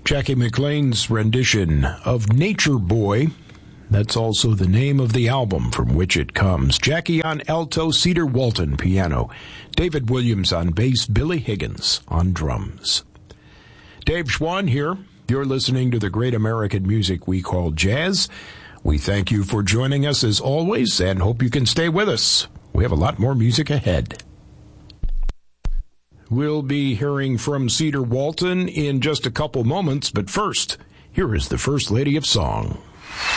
Jackie McLean's rendition of Nature Boy. That's also the name of the album from which it comes. Jackie on alto, Cedar Walton piano, David Williams on bass, Billy Higgins on drums. Dave Schwann here. You're listening to the great American music we call jazz. We thank you for joining us as always and hope you can stay with us. We have a lot more music ahead. We'll be hearing from Cedar Walton in just a couple moments, but first, here is the First Lady of Song.